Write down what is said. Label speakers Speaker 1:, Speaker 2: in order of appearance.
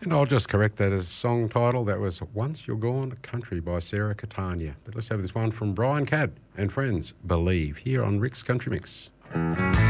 Speaker 1: And I'll just correct that as song title. That was Once You're Gone Country by Sarah Catania. But let's have this one from Brian Cadd and friends, Believe, here on Rick's Country Mix.